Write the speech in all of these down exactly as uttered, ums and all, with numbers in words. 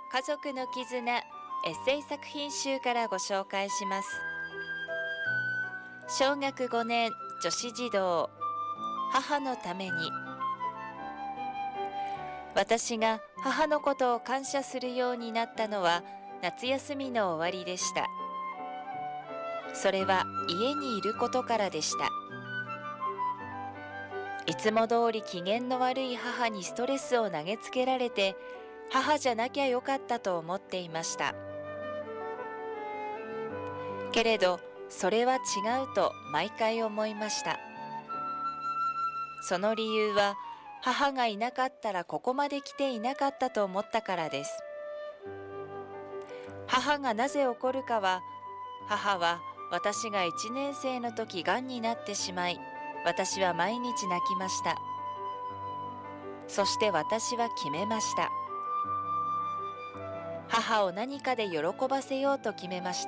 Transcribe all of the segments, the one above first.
家族の絆エッセイ作品集からご紹介します。小学ごねん女子児童、母のために。私が母のことを感謝するようになったのは夏休みの終わりでした。それは家にいることからでした。いつも通り機嫌の悪い母にストレスを投げつけられて、母じゃなきゃよかったと思っていました。けれど、それは違うと毎回思いました。その理由は、母がいなかったらここまで来ていなかったと思ったからです。母がなぜ怒るかは、母は私がいちねん生の時がんになってしまい、私は毎日泣きました。そして私は決めました。母を何かで喜ばせようと決めました。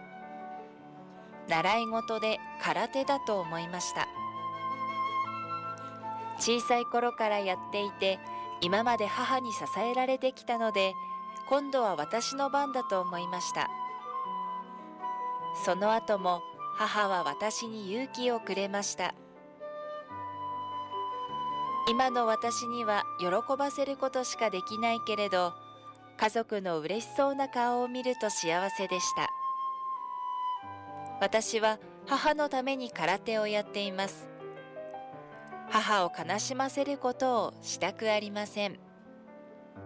習い事で空手だと思いました。小さい頃からやっていて、今まで母に支えられてきたので、今度は私の番だと思いました。その後も母は私に勇気をくれました。今の私には喜ばせることしかできないけれど、家族の嬉しそうな顔を見ると幸せでした。私は母のために空手をやっています。母を悲しませることをしたくありません。